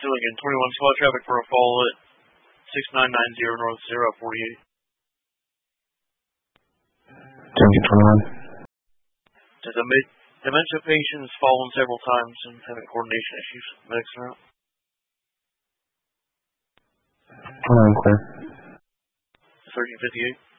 Again, 21 squad traffic for a fall at 6990 North 048. Junction 21. Dementia patients fallen several times and having coordination issues. Medics are out. Clear. 1358.